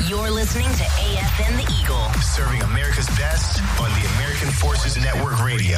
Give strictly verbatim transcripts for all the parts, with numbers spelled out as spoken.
You're listening to A F N The Eagle. Serving America's best on the American Forces Network Radio.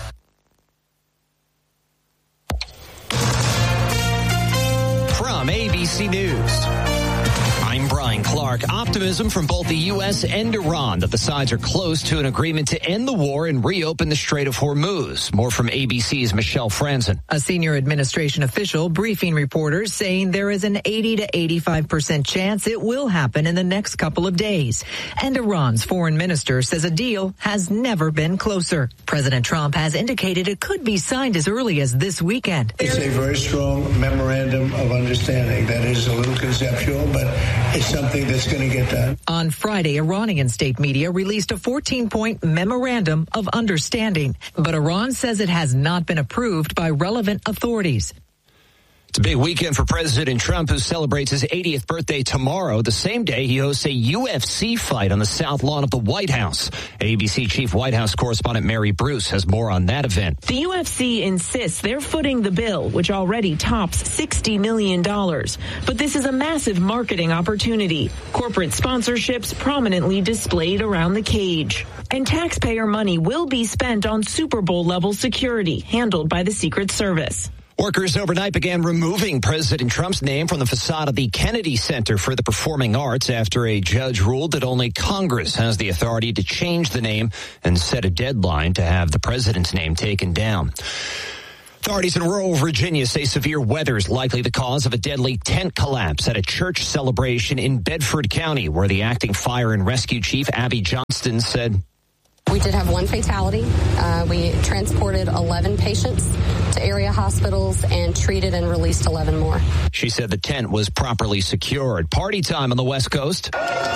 From A B C News, I'm Brian Clark. Optimism from both the U S and Iran that the sides are close to an agreement to end the war and reopen the Strait of Hormuz. More from A B C's Michelle Franzen. A senior administration official briefing reporters saying there is an eighty to eighty-five percent chance it will happen in the next couple of days. And Iran's foreign minister says a deal has never been closer. President Trump has indicated it could be signed as early as this weekend. It's a very strong memorandum of understanding that is a little conceptual, but it's something that's going to get done. On Friday, Iranian state media released a fourteen-point memorandum of understanding, but Iran says it has not been approved by relevant authorities. It's a big weekend for President Trump, who celebrates his eightieth birthday tomorrow, the same day he hosts a U F C fight on the South Lawn of the White House. A B C Chief White House correspondent Mary Bruce has more on that event. The U F C insists they're footing the bill, which already tops sixty million dollars. But this is a massive marketing opportunity. Corporate sponsorships prominently displayed around the cage. And taxpayer money will be spent on Super Bowl-level security, handled by the Secret Service. Workers overnight began removing President Trump's name from the facade of the Kennedy Center for the Performing Arts after a judge ruled that only Congress has the authority to change the name and set a deadline to have the president's name taken down. Authorities in rural Virginia say severe weather is likely the cause of a deadly tent collapse at a church celebration in Bedford County, where the acting fire and rescue chief, Abby Johnston, said, "We did have one fatality. Uh, we transported eleven patients to area hospitals and treated and released eleven more." She said the tent was properly secured. Party time on the West Coast.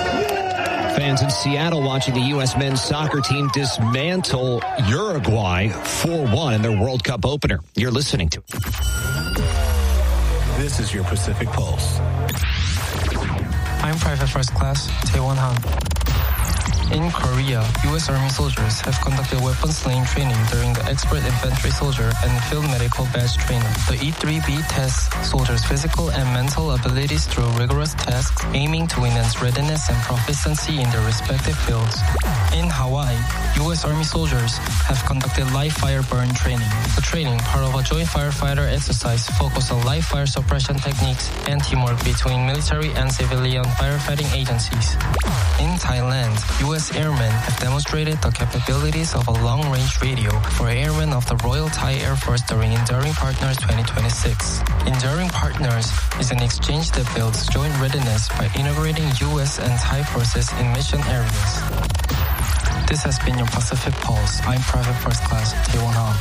Fans in Seattle watching the U S men's soccer team dismantle Uruguay four one in their World Cup opener. You're listening to it. This is your Pacific Pulse. I'm Private First Class Taewon Han. In Korea, U S Army soldiers have conducted weapons slaying training during the Expert Infantry Soldier and Field Medical Badge training. The E three B tests soldiers' physical and mental abilities through rigorous tasks, aiming to enhance readiness and proficiency in their respective fields. In Hawaii, U S Army soldiers have conducted live fire burn training. The training, part of a joint firefighter exercise, focused on live fire suppression techniques and teamwork between military and civilian firefighting agencies. In Thailand, U S airmen have demonstrated the capabilities of a long-range radio for airmen of the Royal Thai Air Force during Enduring Partners twenty twenty-six. Enduring Partners is an exchange that builds joint readiness by integrating U S and Thai forces in mission areas. This has been your Pacific Pulse. I'm Private First Class Taewon Han.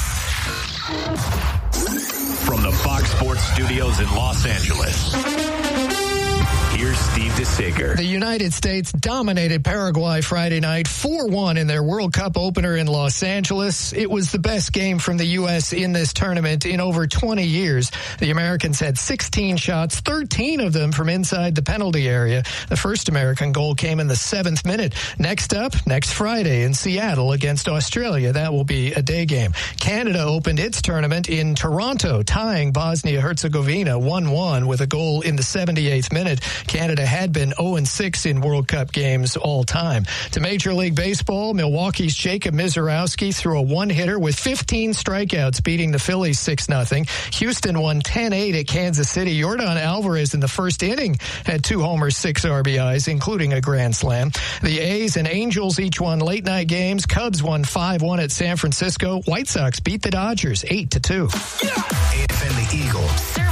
From the Fox Sports Studios in Los Angeles, here's Steve DeSager. The United States dominated Paraguay Friday night four one in their World Cup opener in Los Angeles. It was the best game from the U S in this tournament in over twenty years. The Americans had sixteen shots, thirteen of them from inside the penalty area. The first American goal came in the seventh minute. Next up, next Friday in Seattle against Australia. That will be a day game. Canada opened its tournament in Toronto, tying Bosnia-Herzegovina one one with a goal in the seventy-eighth minute. Canada had been oh and six in World Cup games all time. To Major League Baseball, Milwaukee's Jacob Misiorowski threw a one-hitter with fifteen strikeouts, beating the Phillies six nothing. Houston won ten eight at Kansas City. Yordan Alvarez in the first inning had two homers, six R B Is, including a grand slam. The A's and Angels each won late-night games. Cubs won five one at San Francisco. White Sox beat the Dodgers eight to two. A F N The Eagle.